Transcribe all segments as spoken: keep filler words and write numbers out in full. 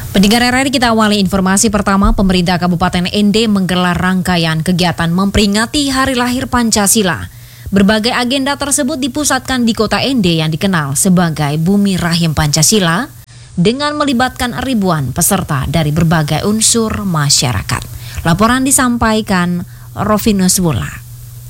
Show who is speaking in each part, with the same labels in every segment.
Speaker 1: Pendengar R R I, kita awali informasi pertama. Pemerintah Kabupaten N D menggelar rangkaian kegiatan memperingati Hari Lahir Pancasila. Berbagai agenda tersebut dipusatkan di kota N D yang dikenal sebagai Bumi Rahim Pancasila dengan melibatkan ribuan peserta dari berbagai unsur masyarakat. Laporan disampaikan Rovinus Wula.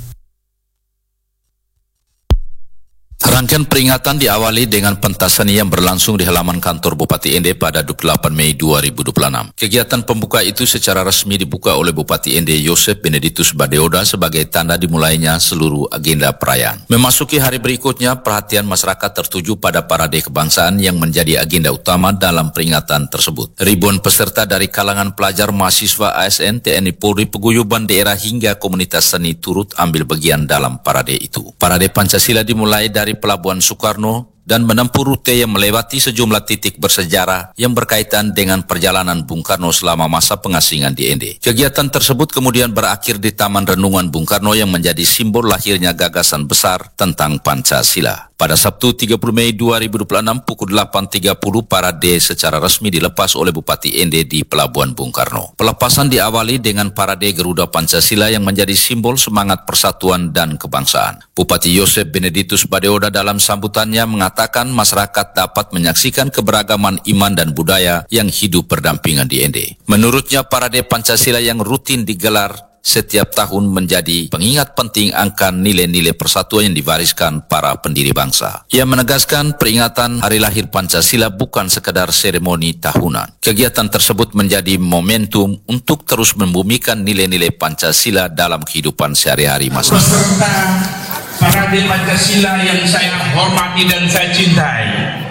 Speaker 2: Rangkaian peringatan diawali dengan pentas seni yang berlangsung di halaman kantor Bupati N D pada dua puluh delapan Mei dua ribu dua puluh enam. Kegiatan pembuka itu secara resmi dibuka oleh Bupati N D Yosef Benedictus Badeoda sebagai tanda dimulainya seluruh agenda perayaan. Memasuki hari berikutnya, perhatian masyarakat tertuju pada parade kebangsaan yang menjadi agenda utama dalam peringatan tersebut. Ribuan peserta dari kalangan pelajar, mahasiswa, A S N, T N I Polri, peguyuban daerah hingga komunitas seni turut ambil bagian dalam parade itu. Parade Pancasila dimulai dari Pelabuhan Soekarno dan menempuh rute yang melewati sejumlah titik bersejarah yang berkaitan dengan perjalanan Bung Karno selama masa pengasingan di N D. Kegiatan tersebut kemudian berakhir di Taman Renungan Bung Karno yang menjadi simbol lahirnya gagasan besar tentang Pancasila. Pada Sabtu tiga puluh Mei dua ribu dua puluh enam pukul delapan tiga puluh, parade secara resmi dilepas oleh Bupati N D di Pelabuhan Bung Karno. Pelepasan diawali dengan parade Garuda Pancasila yang menjadi simbol semangat persatuan dan kebangsaan. Bupati Yosef Benedictus Badeoda dalam sambutannya mengatakan masyarakat dapat menyaksikan keberagaman iman dan budaya yang hidup berdampingan di N D. Menurutnya, parade Pancasila yang rutin digelar setiap tahun menjadi pengingat penting akan nilai-nilai persatuan yang diwariskan para pendiri bangsa. Ia menegaskan peringatan Hari Lahir Pancasila bukan sekedar seremoni tahunan. Kegiatan tersebut menjadi momentum untuk terus membumikan nilai-nilai Pancasila dalam kehidupan sehari-hari masyarakat.
Speaker 3: Peserta parade Pancasila yang saya hormati dan saya cintai,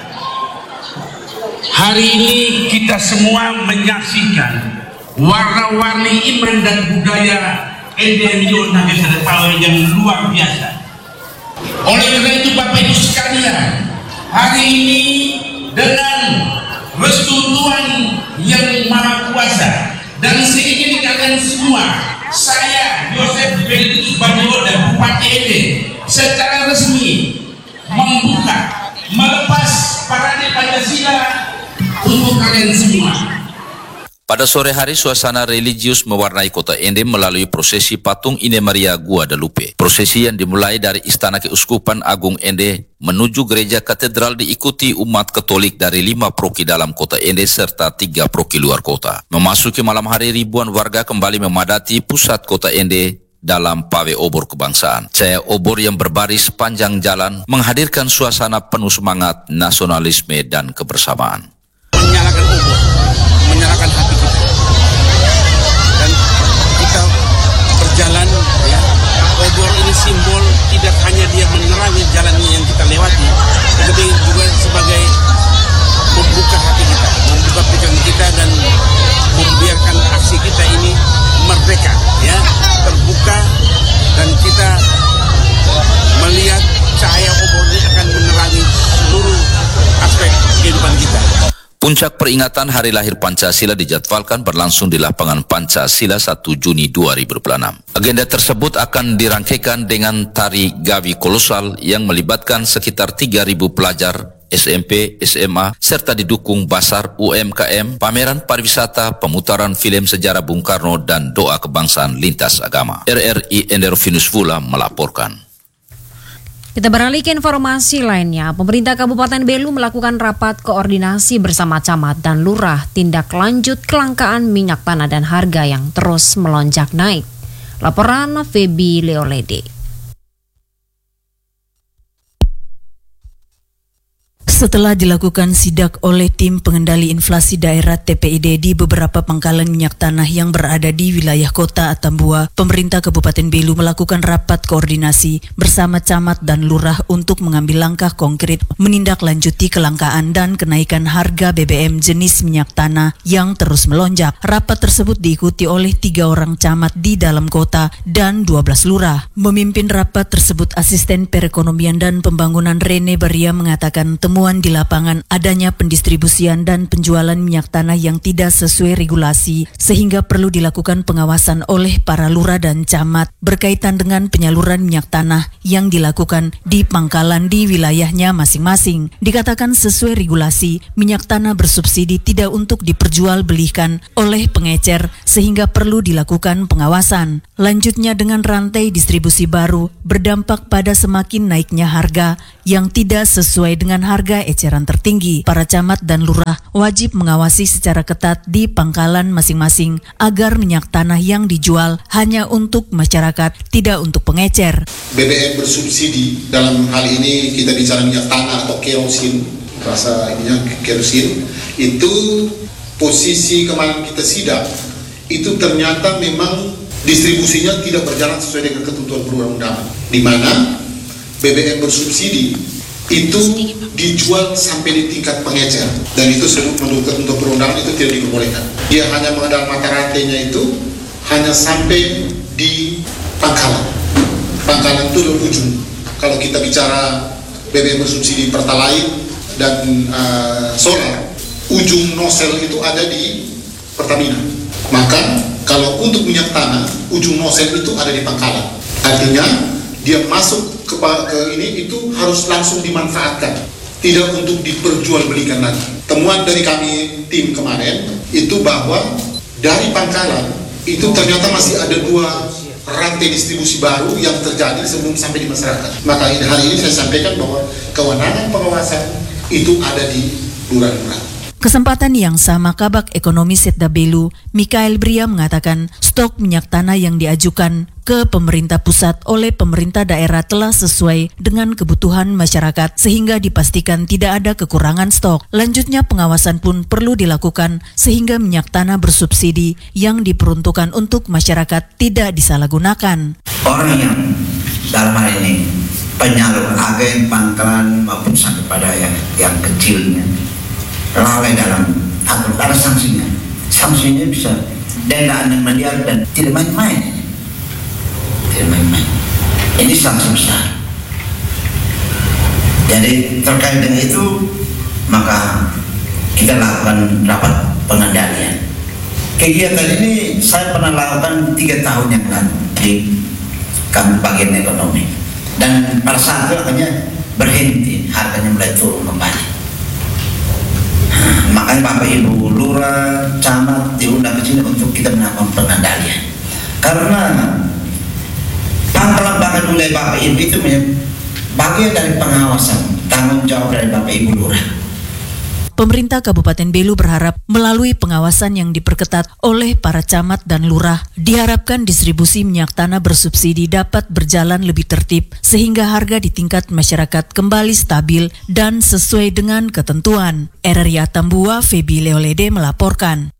Speaker 3: hari ini kita semua menyaksikan warna-warni iman dan budaya N D M Y yang luar biasa. Oleh karena itu, Bapak Ibu sekalian, hari ini dengan restu Tuhan yang Maha Kuasa dan seingin kalian semua, saya Yosef Benedictus Badeoda Bupati N D secara resmi membuka, melepas parade Pancasila untuk kalian semua.
Speaker 2: Pada sore hari, suasana religius mewarnai kota N D melalui prosesi patung Ine Maria Guadalupe. Prosesi yang dimulai dari Istana Keuskupan Agung N D menuju Gereja Katedral diikuti umat Katolik dari lima proki dalam kota N D serta tiga proki luar kota. Memasuki malam hari, ribuan warga kembali memadati pusat kota N D dalam pawai obor kebangsaan. Cahaya obor yang berbaris sepanjang jalan menghadirkan suasana penuh semangat nasionalisme dan kebersamaan.
Speaker 4: Menyalakan obor, menyalakan hati kita, dan kita berjalan, ya. Obor ini simbol tidak hanya dia menerangi jalannya yang kita lewati, tetapi juga sebagai membuka hati kita, membuka pikiran kita dan membiarkan aksi kita ini merdeka, ya, terbuka, dan kita melihat cahaya obor ini akan menerangi seluruh aspek kehidupan kita.
Speaker 2: Puncak peringatan Hari Lahir Pancasila dijadwalkan berlangsung di lapangan Pancasila satu Juni dua ribu dua puluh enam. Agenda tersebut akan dirangkaikan dengan tari Gawi kolosal yang melibatkan sekitar tiga ribu pelajar S M P, S M A, serta didukung Basar, U M K M, pameran pariwisata, pemutaran film sejarah Bung Karno, dan doa kebangsaan lintas agama. R R I Rovinus Wula melaporkan.
Speaker 1: Kita beralih ke informasi lainnya. Pemerintah Kabupaten Belu melakukan rapat koordinasi bersama camat dan lurah tindak lanjut kelangkaan minyak tanah dan harga yang terus melonjak naik. Laporan Feby Leolede.
Speaker 5: Setelah dilakukan sidak oleh tim pengendali inflasi daerah T P I D di beberapa pangkalan minyak tanah yang berada di wilayah kota Atambua, pemerintah Kabupaten Belu melakukan rapat koordinasi bersama camat dan lurah untuk mengambil langkah konkret menindaklanjuti kelangkaan dan kenaikan harga B B M jenis minyak tanah yang terus melonjak. Rapat tersebut diikuti oleh tiga orang camat di dalam kota dan dua belas lurah. Memimpin rapat tersebut Asisten Perekonomian dan Pembangunan Rene Baria mengatakan temuan temuan di lapangan adanya pendistribusian dan penjualan minyak tanah yang tidak sesuai regulasi sehingga perlu dilakukan pengawasan oleh para lurah dan camat berkaitan dengan penyaluran minyak tanah yang dilakukan di pangkalan di wilayahnya masing-masing. Dikatakan sesuai regulasi, minyak tanah bersubsidi tidak untuk diperjualbelikan oleh pengecer sehingga perlu dilakukan pengawasan. Lanjutnya dengan rantai distribusi baru berdampak pada semakin naiknya harga yang tidak sesuai dengan harga eceran tertinggi. Para camat dan lurah wajib mengawasi secara ketat di pangkalan masing-masing agar minyak tanah yang dijual hanya untuk masyarakat, tidak untuk pengecer.
Speaker 6: B B M bersubsidi, dalam hal ini kita bicara minyak tanah atau kerosin, rasa ininya kerosin, itu posisi kemarin kita sidak, itu ternyata memang distribusinya tidak berjalan sesuai dengan ketentuan perundang-undangan, di mana B B M bersubsidi itu dijual sampai di tingkat pengecer, dan itu menurut ketentuan perundangan itu tidak diperbolehkan. Dia hanya mengenal mata rantainya itu hanya sampai di pangkalan. Pangkalan itu adalah ujung. Kalau kita bicara B B M bersubsidi Pertalite dan uh, solar, ujung nosel itu ada di Pertamina. Maka kalau untuk minyak tanah, ujung nosel itu ada di pangkalan. Artinya dia masuk ke, ke ini itu harus langsung dimanfaatkan, tidak untuk diperjualbelikan lagi. Temuan dari kami tim kemarin itu bahwa dari pangkalan itu ternyata masih ada dua rantai distribusi baru yang terjadi sebelum sampai di masyarakat. Maka hari ini saya sampaikan bahwa kewenangan pengawasan itu ada di lurah-lurah.
Speaker 5: Kesempatan yang sama, Kabak Ekonomi Setda Belu, Mikael Bria mengatakan stok minyak tanah yang diajukan ke pemerintah pusat oleh pemerintah daerah telah sesuai dengan kebutuhan masyarakat sehingga dipastikan tidak ada kekurangan stok. Lanjutnya pengawasan pun perlu dilakukan sehingga minyak tanah bersubsidi yang diperuntukkan untuk masyarakat tidak disalahgunakan.
Speaker 7: Orang yang dalam hal ini penyalur agen pangkalan maupun sampai pada yang, yang kecilnya lalai dalam atur, ada sanksinya. Sanksinya bisa denda enam miliar dan tidak main-main. Tidak main-main. Ini sanksi besar. Jadi terkait dengan itu maka kita lakukan rapat pengendalian. Kegiatan ini saya pernah lakukan tiga tahun yang lalu di kami bagian ekonomi. Dan pada saat itu akhirnya berhenti, harganya mulai turun kembali. Makanya Bapak Ibu lurah, camat diundang ke sini untuk kita melakukan pengendalian. Karena pangkalan bahkan wilayah Bapak Ibu itu bagian dari pengawasan, tanggung jawab dari Bapak Ibu lurah.
Speaker 5: Pemerintah Kabupaten Belu berharap melalui pengawasan yang diperketat oleh para camat dan lurah, diharapkan distribusi minyak tanah bersubsidi dapat berjalan lebih tertib sehingga harga di tingkat masyarakat kembali stabil dan sesuai dengan ketentuan. R R I Atambua, Febi Leolede melaporkan.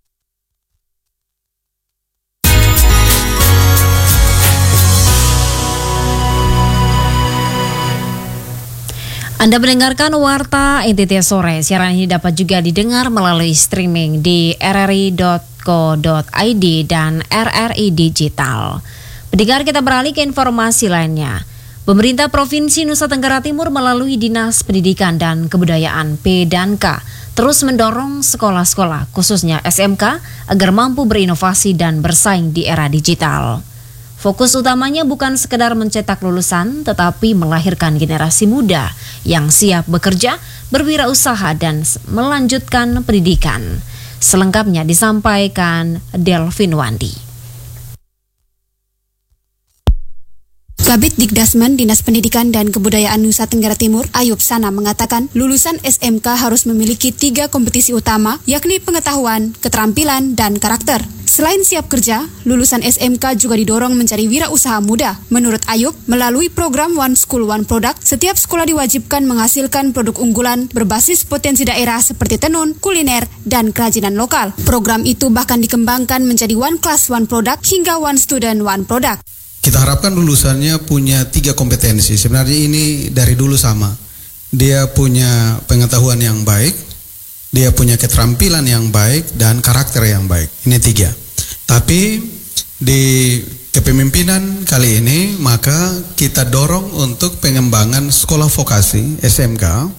Speaker 1: Anda mendengarkan Warta N T T Sore. Siaran ini dapat juga didengar melalui streaming di r r i dot co dot i d dan R R I Digital. Pendengar, kita beralih ke informasi lainnya. Pemerintah Provinsi Nusa Tenggara Timur melalui Dinas Pendidikan dan Kebudayaan P dan K terus mendorong sekolah-sekolah, khususnya S M K, agar mampu berinovasi dan bersaing di era digital. Fokus utamanya bukan sekedar mencetak lulusan, tetapi melahirkan generasi muda yang siap bekerja, berwirausaha, dan melanjutkan pendidikan. Selengkapnya disampaikan Delvin Wandi.
Speaker 8: Kabid Dikdasmen Dinas Pendidikan dan Kebudayaan Nusa Tenggara Timur, Ayub Sana, mengatakan lulusan S M K harus memiliki tiga kompetisi utama, yakni pengetahuan, keterampilan, dan karakter. Selain siap kerja, lulusan S M K juga didorong mencari wirausaha muda. Menurut Ayub, melalui program One School One Product, setiap sekolah diwajibkan menghasilkan produk unggulan berbasis potensi daerah seperti tenun, kuliner, dan kerajinan lokal. Program itu bahkan dikembangkan menjadi One Class One Product hingga One Student One Product.
Speaker 9: Kita harapkan lulusannya punya tiga kompetensi. Sebenarnya ini dari dulu sama. Dia punya pengetahuan yang baik, dia punya keterampilan yang baik, dan karakter yang baik. Ini tiga. Tapi di kepemimpinan kali ini, maka kita dorong untuk pengembangan sekolah vokasi S M K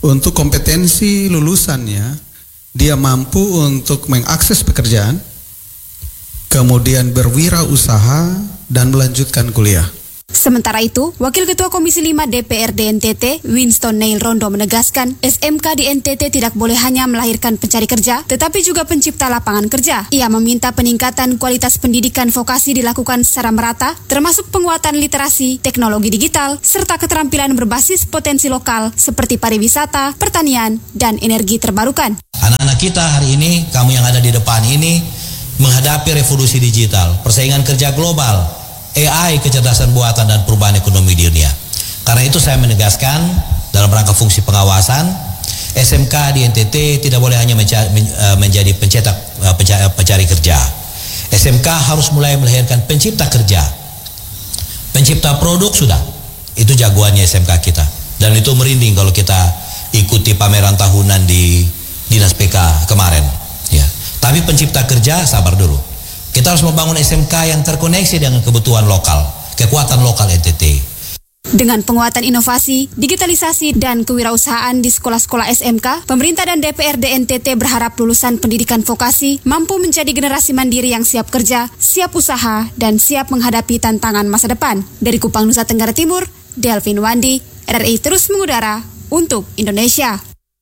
Speaker 9: untuk kompetensi lulusannya, dia mampu untuk mengakses pekerjaan, kemudian berwirausaha dan melanjutkan kuliah.
Speaker 8: Sementara itu, Wakil Ketua Komisi lima D P R D N T T, Winston Neil Rondo menegaskan, S M K di N T T tidak boleh hanya melahirkan pencari kerja, tetapi juga pencipta lapangan kerja. Ia meminta peningkatan kualitas pendidikan vokasi dilakukan secara merata, termasuk penguatan literasi, teknologi digital, serta keterampilan berbasis potensi lokal seperti pariwisata, pertanian, dan energi terbarukan.
Speaker 10: Anak-anak kita hari ini, kamu yang ada di depan ini, menghadapi revolusi digital, persaingan kerja global, A I, kecerdasan buatan, dan perubahan ekonomi di dunia. Karena itu saya menegaskan dalam rangka fungsi pengawasan, S M K di N T T tidak boleh hanya menjadi pencetak pencari kerja. S M K harus mulai melahirkan pencipta kerja. Pencipta produk sudah, itu jagoannya S M K kita. Dan itu merinding kalau kita ikuti pameran tahunan di Dinas P K kemarin. Ya. Tapi pencipta kerja, sabar dulu. Kita harus membangun S M K yang terkoneksi dengan kebutuhan lokal, kekuatan lokal N T T.
Speaker 8: Dengan penguatan inovasi, digitalisasi, dan kewirausahaan di sekolah-sekolah S M K, pemerintah dan D P R D N T T berharap lulusan pendidikan vokasi mampu menjadi generasi mandiri yang siap kerja, siap usaha, dan siap menghadapi tantangan masa depan. Dari Kupang, Nusa Tenggara Timur, Delvin Wandi, R R I terus mengudara untuk Indonesia.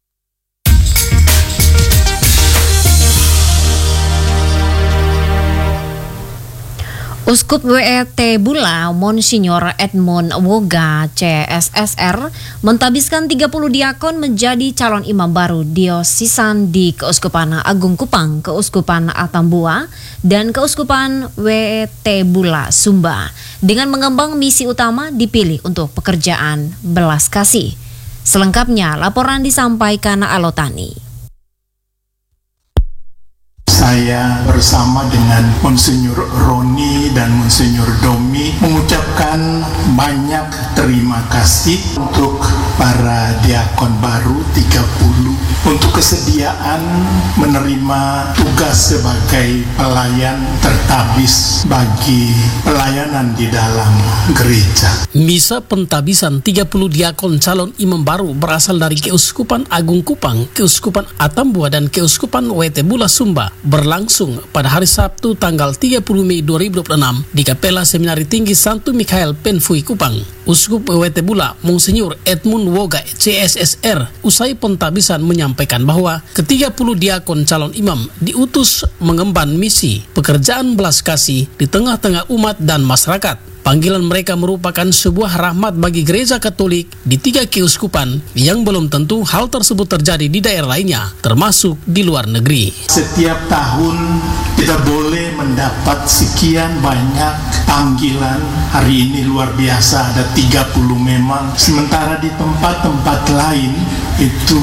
Speaker 1: Uskup W T Bula Monsinyur Edmund Woga C S S R mentabiskan tiga puluh diakon menjadi calon imam baru diocesan di Keuskupan Agung Kupang, Keuskupan Atambua, dan Keuskupan W T Bula Sumba. Dengan mengembang misi utama dipilih untuk pekerjaan belas kasih. Selengkapnya laporan disampaikan Alotani.
Speaker 11: Saya bersama dengan Monsinyur Roni dan Monsinyur Domi mengucapkan banyak terima kasih untuk para diakon baru tiga puluh untuk kesediaan menerima tugas sebagai pelayan tertabis bagi pelayanan di dalam gereja.
Speaker 12: Misa pentabisan tiga puluh diakon calon imam baru berasal dari Keuskupan Agung Kupang, Keuskupan Atambua, dan Keuskupan W T Bula Sumba berlangsung pada hari Sabtu tanggal tiga puluh Mei dua ribu dua puluh enam di Kapela Seminari Tinggi Santo Mikhael Penfui Kupang. Uskup W T Bula Monsinyur Edmund Woga C S S R usai pentabisan menyampaikan bahwa ke tiga puluh diakon calon imam diutus mengemban misi pekerjaan belas kasih di tengah-tengah umat dan masyarakat. Panggilan mereka merupakan sebuah rahmat bagi gereja Katolik di tiga keuskupan yang belum tentu hal tersebut terjadi di daerah lainnya, termasuk di luar negeri.
Speaker 11: Setiap tahun kita boleh mendapat sekian banyak panggilan. Hari ini luar biasa, ada tiga puluh memang. Sementara di tempat-tempat lain itu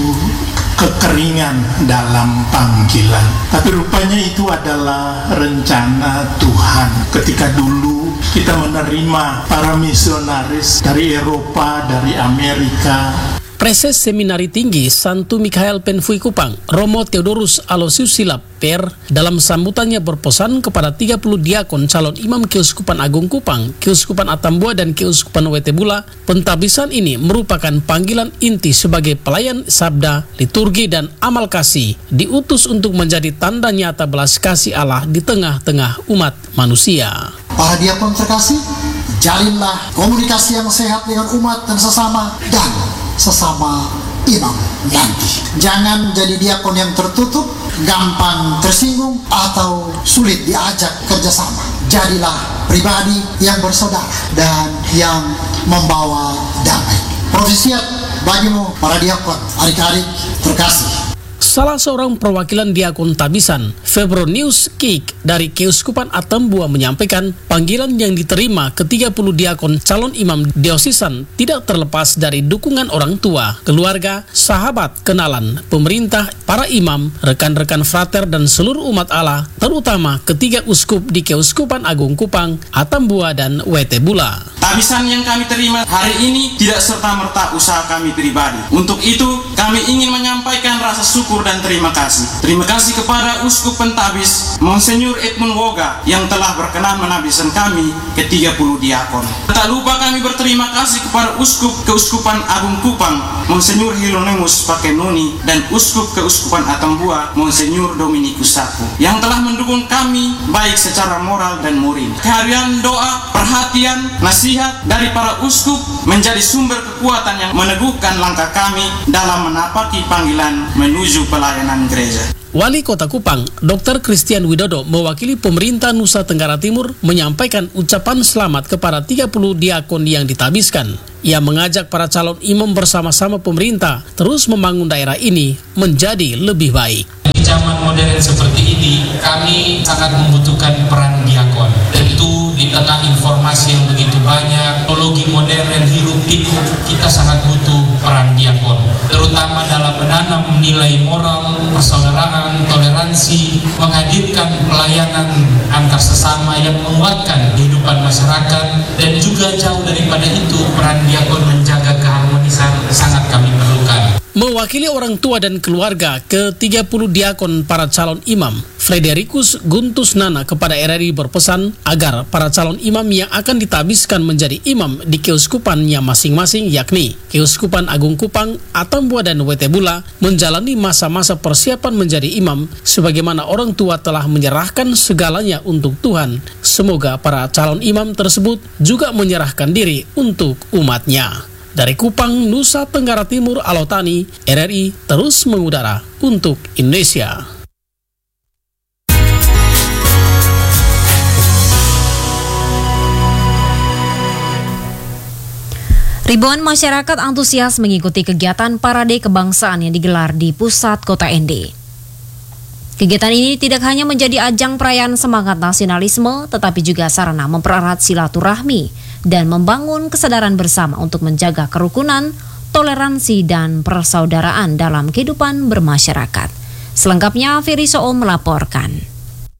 Speaker 11: kekeringan dalam panggilan. Tapi rupanya itu adalah rencana Tuhan. Ketika dulu kita menerima para misionaris dari Eropa, dari Amerika.
Speaker 12: Preses Seminari Tinggi Santo Mikhael Penfui Kupang, Romo Theodorus Aloysius Silap Per, dalam sambutannya berpesan kepada tiga puluh diakon calon imam Keuskupan Agung Kupang, Keuskupan Atambua, dan Keuskupan W T Bula. Pentabisan ini merupakan panggilan inti sebagai pelayan sabda, liturgi, dan amal kasih, diutus untuk menjadi tanda nyata belas kasih Allah di tengah-tengah umat manusia.
Speaker 13: Para diakon terkasih, jalinlah komunikasi yang sehat dengan umat dan sesama dan sesama imam nanti. Jangan jadi diakon yang tertutup, gampang tersinggung, atau sulit diajak kerjasama. Jadilah pribadi yang bersaudara dan yang membawa damai. Profesiat bagimu para diakon, adik-adik terkasih.
Speaker 12: Salah seorang perwakilan diakon tabisan, Febronius Kik dari Keuskupan Atambua menyampaikan panggilan yang diterima ke tiga puluh diakon calon imam diocesan tidak terlepas dari dukungan orang tua, keluarga, sahabat, kenalan, pemerintah, para imam, rekan-rekan frater, dan seluruh umat Allah, terutama ketiga uskup di Keuskupan Agung Kupang, Atambua, dan W T Bula.
Speaker 14: Tabisan yang kami terima hari ini tidak serta-merta usaha kami pribadi. Untuk itu, kami ingin menyampaikan rasa syukur dan terima kasih. Terima kasih kepada Uskup Pentabis Monsinyur Edmund Woga yang telah berkenan menabiskan kami ke tiga puluh diakon. tak lupa kami berterima kasih kepada Uskup Keuskupan Agung Kupang, Monsenyur Hieronymus Pakenuni, dan Uskup Keuskupan Atambua, Monsenyur Dominikus Saku, yang telah mendukung kami baik secara moral dan moral. Kehadiran doa, perhatian, nasihat dari para uskup menjadi sumber kekuatan yang meneguhkan langkah kami dalam menapaki panggilan menuju pelayanan gereja.
Speaker 12: Wali Kota Kupang, Doktor Christian Widodo, mewakili pemerintah Nusa Tenggara Timur, menyampaikan ucapan selamat kepada tiga puluh diakon yang ditabiskan. Ia mengajak para calon imam bersama-sama pemerintah terus membangun daerah ini menjadi lebih baik.
Speaker 15: Di zaman modern seperti ini, kami sangat membutuhkan peran diakon. Tentu di tengah informasi yang begitu banyak, teknologi modern, hiruk pikuk, kita sangat butuh peran diakon. Terutama dalam menanam nilai moral, persaudaraan, toleransi, menghadirkan pelayanan antar sesama yang menguatkan kehidupan masyarakat, dan juga jauh daripada itu, peran diakon menjaga keharmonisan sangat kami perlukan.
Speaker 12: Mewakili orang tua dan keluarga, ke tiga puluh diakon para calon imam, Fredericus Guntus Nana kepada R R I berpesan agar para calon imam yang akan ditabiskan menjadi imam di keuskupannya masing-masing, yakni Keuskupan Agung Kupang, Atambua, dan Wetebula, menjalani masa-masa persiapan menjadi imam sebagaimana orang tua telah menyerahkan segalanya untuk Tuhan. Semoga para calon imam tersebut juga menyerahkan diri untuk umatnya. Dari Kupang, Nusa Tenggara Timur, Alotani, R R I terus mengudara untuk Indonesia.
Speaker 1: Ribuan masyarakat antusias mengikuti kegiatan parade kebangsaan yang digelar di pusat kota N D. Kegiatan ini tidak hanya menjadi ajang perayaan semangat nasionalisme, tetapi juga sarana mempererat silaturahmi dan membangun kesadaran bersama untuk menjaga kerukunan, toleransi, dan persaudaraan dalam kehidupan bermasyarakat. Selengkapnya, Ferry Soom melaporkan.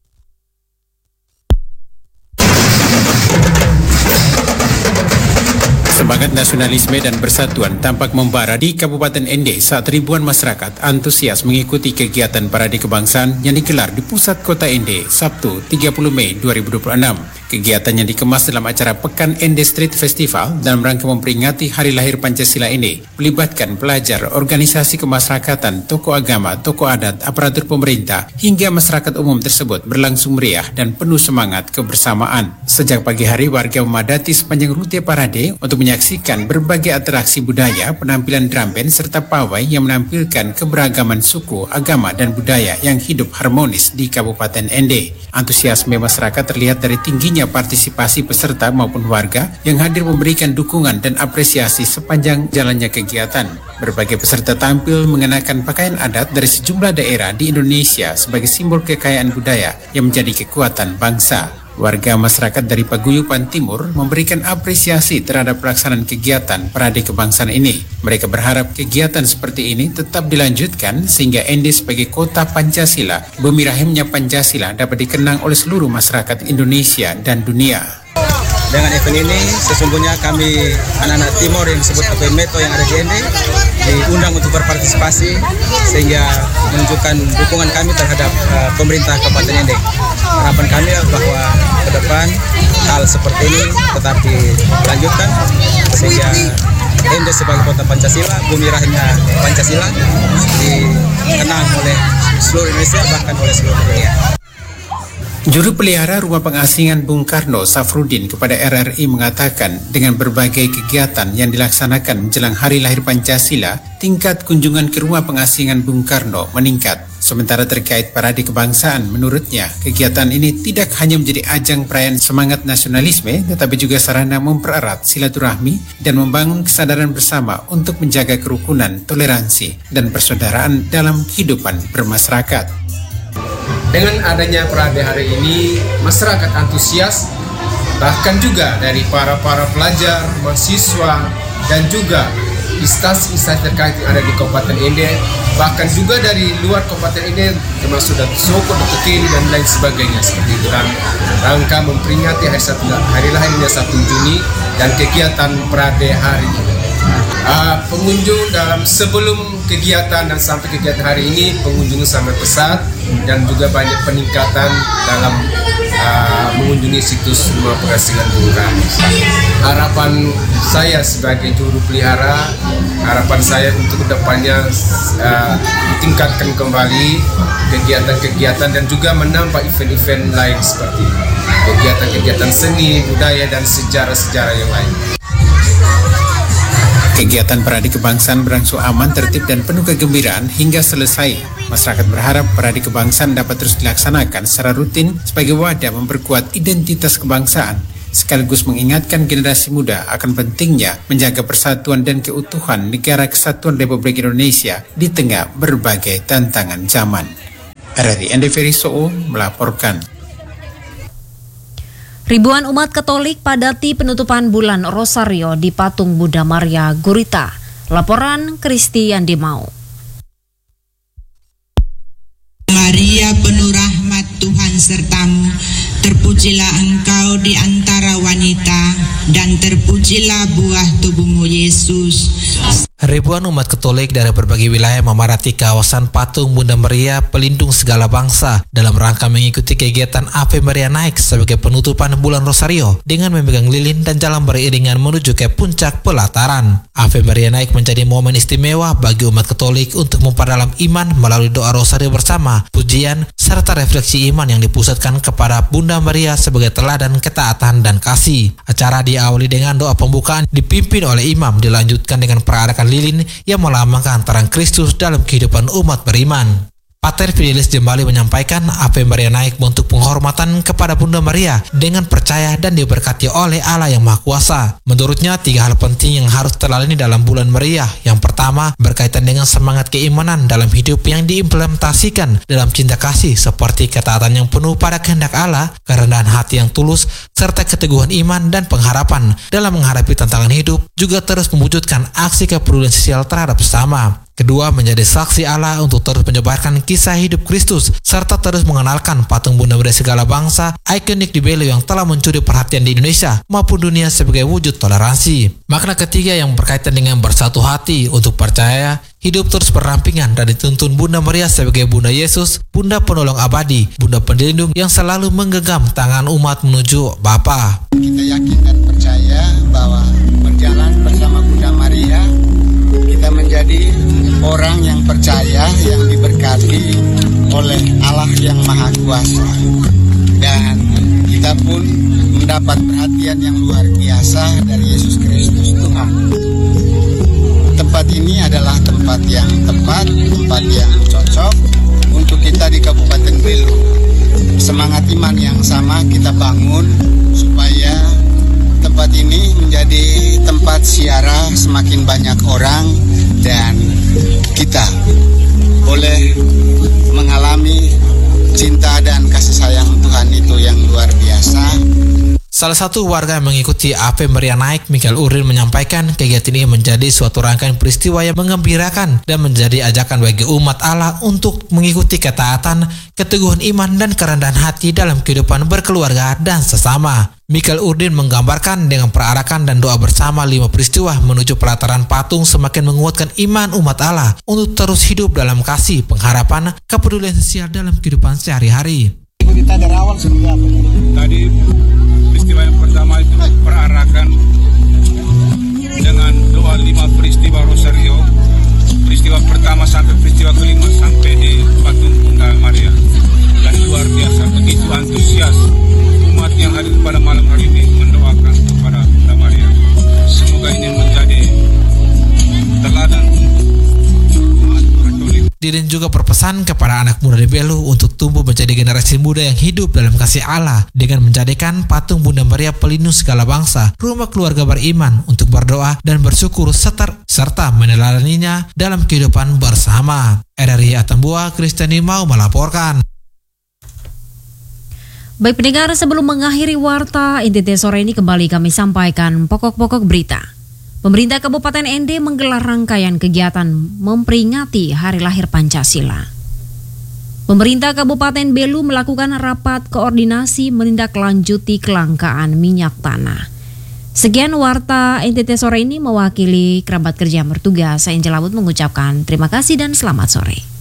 Speaker 16: Semangat nasionalisme dan persatuan tampak membara di Kabupaten N D saat ribuan masyarakat antusias mengikuti kegiatan parade kebangsaan yang digelar di pusat kota N D Sabtu tiga puluh Mei dua ribu dua puluh enam. Kegiatan yang dikemas dalam acara Pekan N D Street Festival dalam rangka memperingati Hari Lahir Pancasila ini melibatkan pelajar, organisasi kemasyarakatan, tokoh agama, tokoh adat, aparatur pemerintah, hingga masyarakat umum tersebut berlangsung meriah dan penuh semangat kebersamaan. Sejak pagi hari, warga memadati sepanjang rute parade untuk menyaksikan berbagai atraksi budaya, penampilan drum band, serta pawai yang menampilkan keberagaman suku, agama, dan budaya yang hidup harmonis di Kabupaten N D. Antusiasme masyarakat terlihat dari tingginya partisipasi peserta maupun warga yang hadir memberikan dukungan dan apresiasi sepanjang jalannya kegiatan. Berbagai peserta tampil mengenakan pakaian adat dari sejumlah daerah di Indonesia sebagai simbol kekayaan budaya yang menjadi kekuatan bangsa. Warga masyarakat dari Paguyuban Timur memberikan apresiasi terhadap pelaksanaan kegiatan parade kebangsaan ini. Mereka berharap kegiatan seperti ini tetap dilanjutkan sehingga N D sebagai kota Pancasila, bumi rahimnya Pancasila, dapat dikenang oleh seluruh masyarakat Indonesia dan dunia.
Speaker 17: Dengan event ini sesungguhnya kami anak-anak Timur yang disebut P P Meto yang ada di N D diundang untuk berpartisipasi sehingga menunjukkan dukungan kami terhadap uh, pemerintah Kabupaten N D. Harapan kami bahwa ke depan hal seperti ini tetap dilanjutkan sehingga N D sebagai kota Pancasila, bumi rahimnya Pancasila, dikenang oleh seluruh Indonesia bahkan oleh seluruh dunia.
Speaker 16: Juru pelihara Rumah Pengasingan Bung Karno, Safrudin, kepada R R I mengatakan dengan berbagai kegiatan yang dilaksanakan menjelang Hari Lahir Pancasila, tingkat kunjungan ke Rumah Pengasingan Bung Karno meningkat. Sementara terkait parade kebangsaan, menurutnya kegiatan ini tidak hanya menjadi ajang perayaan semangat nasionalisme, tetapi juga sarana mempererat silaturahmi dan membangun kesadaran bersama untuk menjaga kerukunan, toleransi, dan persaudaraan dalam kehidupan bermasyarakat.
Speaker 18: Dengan adanya parade hari ini, masyarakat antusias, bahkan juga dari para-para pelajar, mahasiswa, dan juga instansi-instansi terkait yang ada di Kabupaten N D, bahkan juga dari luar Kabupaten N D, termasuk dari Soko, Dokter Kini, dan lain sebagainya. Seperti itu dalam rangka memperingati hari, hari lahirnya satu Juni dan kegiatan parade hari ini. Uh, pengunjung dalam sebelum kegiatan dan sampai kegiatan hari ini, pengunjung sangat pesat dan juga banyak peningkatan dalam uh, mengunjungi situs Rumah Pengasingan Bung Karno. Harapan saya sebagai juru pelihara, harapan saya untuk kedepannya uh, tingkatkan kembali kegiatan-kegiatan dan juga menambah event-event lain seperti kegiatan-kegiatan seni, budaya, dan sejarah-sejarah yang lain.
Speaker 16: Kegiatan parade kebangsaan berlangsung aman, tertib, dan penuh kegembiraan hingga selesai. Masyarakat berharap parade kebangsaan dapat terus dilaksanakan secara rutin sebagai wadah memperkuat identitas kebangsaan, sekaligus mengingatkan generasi muda akan pentingnya menjaga persatuan dan keutuhan Negara Kesatuan Republik Indonesia di tengah berbagai tantangan zaman. R R I Ende Ferisoo melaporkan.
Speaker 1: Ribuan umat Katolik padati penutupan bulan Rosario di Patung Bunda Maria Gurita. Laporan Kristi Yandimau.
Speaker 19: Maria penuh rahmat, Tuhan sertamu, terpujilah engkau di antara wanita, dan terpujilah buah tubuhmu Yesus.
Speaker 20: Ribuan umat Katolik dari berbagai wilayah memadati kawasan Patung Bunda Maria pelindung segala bangsa dalam rangka mengikuti kegiatan Ave Maria Naik sebagai penutupan bulan Rosario dengan memegang lilin dan jalan beriringan menuju ke puncak pelataran. Ave Maria Naik menjadi momen istimewa bagi umat Katolik untuk memperdalam iman melalui doa Rosario bersama, pujian, serta refleksi iman yang dipusatkan kepada Bunda Maria sebagai teladan ketaatan dan kasih. Acara diawali dengan doa pembukaan dipimpin oleh imam, dilanjutkan dengan perarakan lilin yang melambangkan terang Kristus dalam kehidupan umat beriman. Pater Fidelis Jembali menyampaikan Ave Maria Naik bentuk penghormatan kepada Bunda Maria dengan percaya dan diberkati oleh Allah yang Maha Kuasa. Menurutnya, tiga hal penting yang harus terlalui dalam bulan Maria. Yang pertama, berkaitan dengan semangat keimanan dalam hidup yang diimplementasikan dalam cinta kasih seperti ketaatan yang penuh pada kehendak Allah, kerendahan hati yang tulus, serta keteguhan iman dan pengharapan dalam menghadapi tantangan hidup, juga terus mewujudkan aksi kepedulian sosial terhadap sesama. Kedua, menjadi saksi Allah untuk terus menyebarkan kisah hidup Kristus, serta terus mengenalkan patung Bunda Maria segala bangsa, ikonik di Belu yang telah mencuri perhatian di Indonesia maupun dunia sebagai wujud toleransi. Makna ketiga yang berkaitan dengan bersatu hati untuk percaya, hidup terus berdampingan dan dituntun Bunda Maria sebagai Bunda Yesus, Bunda Penolong Abadi, Bunda Pelindung yang selalu menggenggam tangan umat menuju Bapa.
Speaker 21: Kita yakin dan percaya bahwa berjalan bersama Bunda Maria, kita menjadi orang yang percaya, yang diberkati oleh Allah yang Maha Kuasa. Dan kita pun mendapat perhatian yang luar biasa dari Yesus Kristus Tuhan. Tempat ini adalah tempat yang tepat, tempat yang cocok untuk kita di Kabupaten Belu. Semangat iman yang sama kita bangun supaya tempat ini menjadi tempat siara semakin banyak orang dan kita boleh mengalami cinta dan kasih sayang Tuhan itu yang luar biasa.
Speaker 20: Salah satu warga yang mengikuti Ave Maria Naik, Michael Urdin, menyampaikan kegiatan ini menjadi suatu rangkaian peristiwa yang menggembirakan dan menjadi ajakan bagi umat Allah untuk mengikuti ketaatan, keteguhan iman, dan kerendahan hati dalam kehidupan berkeluarga dan sesama. Michael Urdin menggambarkan dengan perarakan dan doa bersama lima peristiwa menuju pelataran patung semakin menguatkan iman umat Allah untuk terus hidup dalam kasih, pengharapan, kepedulian sosial dalam kehidupan sehari-hari.
Speaker 21: Kita dari awal seperti apa?
Speaker 22: Tadi peristiwa yang pertama itu perarakan dengan doa lima peristiwa Rosario. Peristiwa pertama sampai peristiwa kelima sampai di patung Bunda Maria. Dan luar biasa begitu antusias umat yang hadir pada malam hari ini mendoakan kepada Bunda Maria. Semoga ini menjadi teladan
Speaker 20: Didin juga berpesan kepada anak muda di Belu untuk tumbuh menjadi generasi muda yang hidup dalam kasih Allah dengan menjadikan patung Bunda Maria pelindung segala bangsa, rumah keluarga beriman untuk berdoa dan bersyukur serta, serta meneladaninya dalam kehidupan bersama. R R I Atambua, Kristiani mau melaporkan.
Speaker 1: Baik pendengar, sebelum mengakhiri warta N T T sore ini kembali kami sampaikan pokok-pokok berita. Pemerintah Kabupaten Ende menggelar rangkaian kegiatan memperingati Hari Lahir Pancasila. Pemerintah Kabupaten Belu melakukan rapat koordinasi menindaklanjuti kelangkaan minyak tanah. Sekian warta N T T sore ini mewakili kerabat kerja yang bertugas. Saya Angel Abud mengucapkan terima kasih dan selamat sore.